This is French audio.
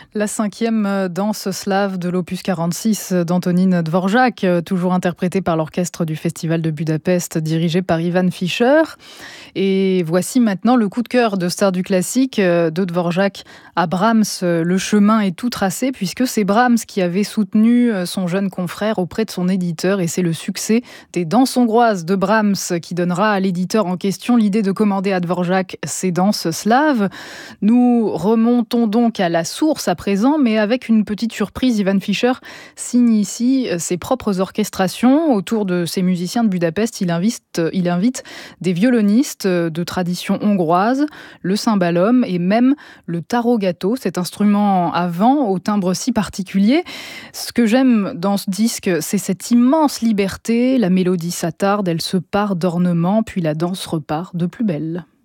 La cinquième danse slave de l'opus 46 d'Antonín Dvořák, toujours interprétée par l'orchestre du Festival de Budapest, dirigé par Ivan Fischer. Et voici maintenant le coup de cœur de Star du classique de Dvořák à Brahms. Le chemin est tout tracé puisque c'est Brahms qui avait soutenu son jeune confrère auprès de son éditeur et c'est le succès des danses hongroises de Brahms qui donnera à l'éditeur en question l'idée de commander à Dvořák ces danses slaves. Nous remontons donc à la source à présent, mais avec une petite surprise. Ivan Fischer signe ici ses propres orchestrations. Autour de ses musiciens de Budapest, il invite des violonistes de tradition hongroise, le cymbalum et même le tarogato, cet instrument à vent au timbre si particulier. Ce que j'aime dans ce disque, c'est cette immense liberté. La mélodie s'attarde, elle se part d'ornements, puis la danse repart de plus belle.